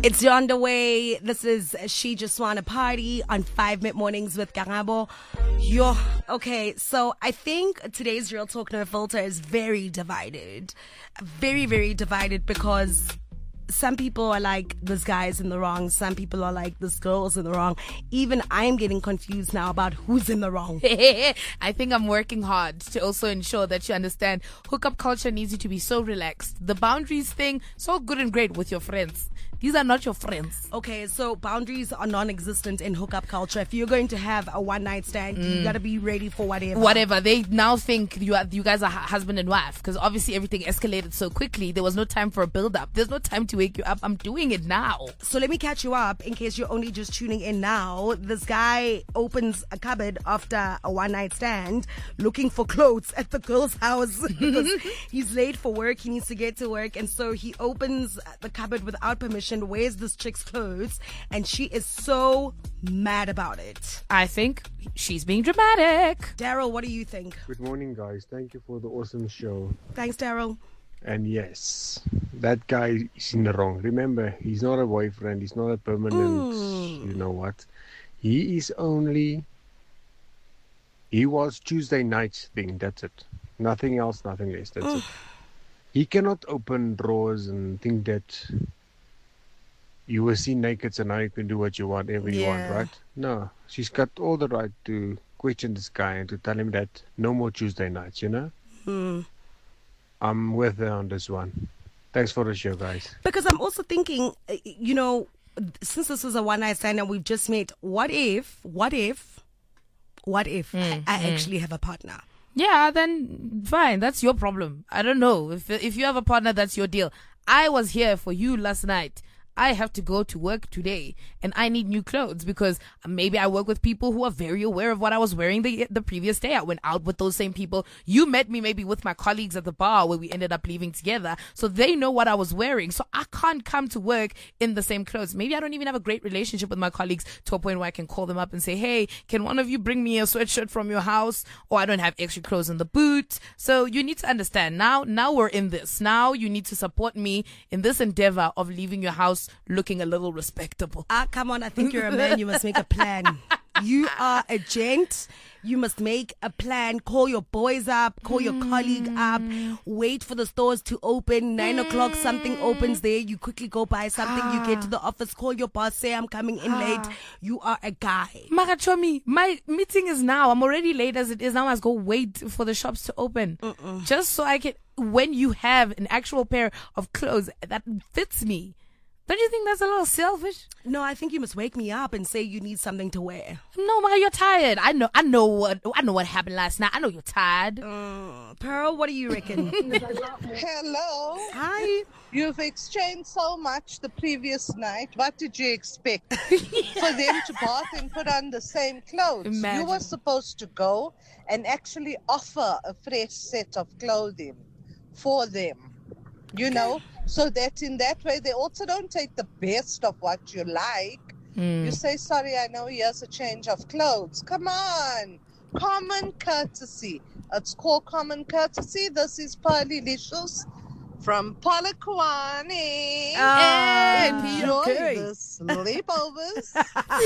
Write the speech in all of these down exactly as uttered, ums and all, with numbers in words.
It's on the way. This is She Just Wanna Party on five Mid Mornings with Karabo. Yo, okay, so I think today's Real Talk No Filter is very divided. Very, very divided because some people are like, this guy is in the wrong. Some people are like, this girl is in the wrong. Even I'm getting confused now about who's in the wrong. I think I'm working hard to also ensure that you understand hookup culture needs you to be so relaxed. The boundaries thing, so good and great with your friends. These are not your friends. Okay, so boundaries are non-existent in hookup culture. If you're going to have a one-night stand, mm. you gotta be ready for whatever. Whatever. They now think you are, you guys are husband and wife because obviously everything escalated so quickly. There was no time for a build-up. There's no time to wake you up. I'm doing it now. So let me catch you up in case you're only just tuning in now. This guy opens a cupboard after a one-night stand looking for clothes at the girl's house because he's late for work. He needs to get to work, and so he opens the cupboard without permission. Wears this chick's clothes, and she is so mad about it. I think she's being dramatic. Daryl, what do you think? Good morning, guys. Thank you for the awesome show. Thanks, Daryl. And yes, that guy is in the wrong. Remember, he's not a boyfriend. He's not a permanent, mm. you know what. He is only, he was Tuesday night thing. That's it. Nothing else, nothing less. That's it. He cannot open drawers and think that you were seen naked, so now you can do what you want, whatever you yeah. want, right? No, she's got all the right to question this guy and to tell him that no more Tuesday nights, you know? Mm. I'm with her on this one. Thanks for the show, guys. Because I'm also thinking, you know, since this is a one-night stand and we've just met, what if, what if, what if mm, I, I mm. actually have a partner? Yeah, then fine. That's your problem. I don't know. If if you have a partner, that's your deal. I was here for you last night. I have to go to work today and I need new clothes because maybe I work with people who are very aware of what I was wearing the the previous day. I went out with those same people. You met me maybe with my colleagues at the bar where we ended up leaving together. So they know what I was wearing. So I can't come to work in the same clothes. Maybe I don't even have a great relationship with my colleagues to a point where I can call them up and say, hey, can one of you bring me a sweatshirt from your house? Or I don't have extra clothes in the boot. So you need to understand now, now we're in this. Now you need to support me in this endeavor of leaving your house looking a little respectable. Ah, come on. I think you're a man. You must make a plan. You are a gent. You must make a plan. Call your boys up. Call your mm. colleague up. Wait for the stores to open. Nine mm. o'clock, something opens there. You quickly go buy something. Ah. You get to the office. Call your boss. Say, I'm coming in ah. late. You are a guy. Magachomi, my meeting is now. I'm already late as it is now. I must go wait for the shops to open. Mm-mm. Just so I can, when you have an actual pair of clothes that fits me, don't you think that's a little selfish? No, I think you must wake me up and say you need something to wear. No, Mara, you're tired. I know. I know what. I know what happened last night. I know you're tired. Uh, Pearl, what do you reckon? Hello. Hi. You've exchanged so much the previous night. What did you expect? For them to bath and put on the same clothes? Imagine. You were supposed to go and actually offer a fresh set of clothing for them. You know, so that in that way they also don't take the best of what you like. Mm. You say, sorry, I know here's a change of clothes. Come on. Common courtesy. It's called common courtesy. This is Pearlylicious from Polokwane. Oh, Enjoy okay. the sleepovers.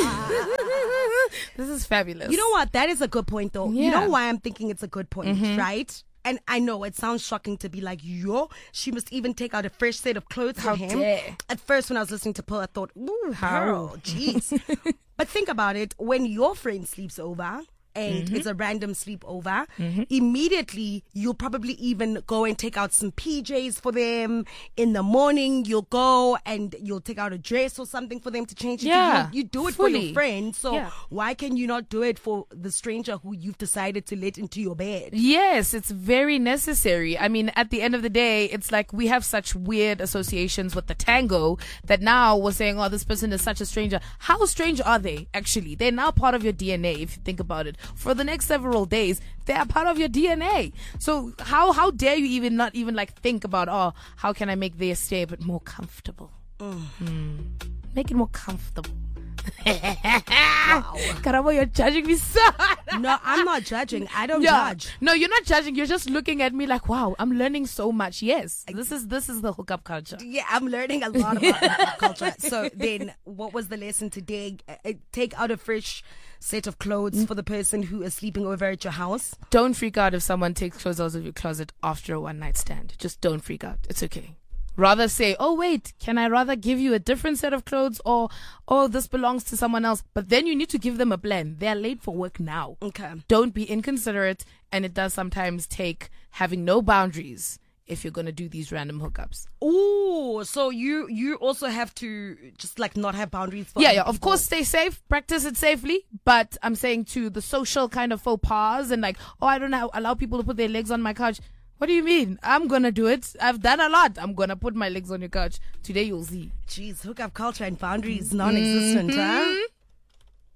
This is fabulous. You know what? That is a good point, though. Yeah. You know why I'm thinking it's a good point, mm-hmm. right? And I know it sounds shocking to be like, yo, she must even take out a fresh set of clothes How for him. Dare. At first, when I was listening to Pearl, I thought, ooh, girl, jeez. But think about it. When your friend sleeps over and mm-hmm. it's a random sleepover, mm-hmm. immediately you'll probably even go and take out some P Js for them. In the morning, you'll go and you'll take out a dress or something for them to change into. Yeah, you, you do it fully. for your friend. So yeah. why can you not do it for the stranger who you've decided to let into your bed? Yes, it's very necessary. I mean, at the end of the day, it's like we have such weird associations with the tango that now we're saying, oh, this person is such a stranger. How strange are they, actually? They're now part of your D N A, if you think about it. For the next several days, they are part of your D N A. So how how dare you even not even like think about, oh, how can I make their stay a bit more comfortable? Mm. Mm. Make it more comfortable. Wow. Karabo, you're judging me so hard. No, I'm not judging. I don't Yeah. judge. No, you're not judging. You're just looking at me like, wow, I'm learning so much. Yes, this is this is the hookup culture. Yeah, I'm learning a lot about hookup culture. So then, what was the lesson today? Uh, Take out a fresh set of clothes for the person who is sleeping over at your house. Don't freak out if someone takes clothes out of your closet after a one night stand. Just don't freak out. It's okay. Rather say, oh wait, can I rather give you a different set of clothes, or oh, this belongs to someone else? But then you need to give them a plan. They're late for work now. Okay. Don't be inconsiderate, and it does sometimes take having no boundaries if you're going to do these random hookups. Ooh, so you you also have to just like not have boundaries for Yeah, other yeah, of people. course, stay safe, practice it safely, but I'm saying to the social kind of faux pas and like, oh, I don't know, allow people to put their legs on my couch. What do you mean? I'm gonna do it. I've done a lot. I'm gonna put my legs on your couch. Today you'll see. Jeez, hookup culture and boundaries non-existent, huh?